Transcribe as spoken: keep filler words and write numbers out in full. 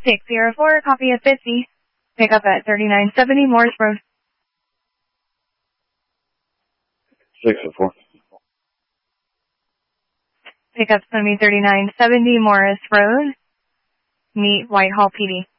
six zero four, copy at fifty. Pick up at thirty-nine seventy Morris Road. six oh four. Pickup's going to be thirty-nine seventy Morris Road. Meet Whitehall P D.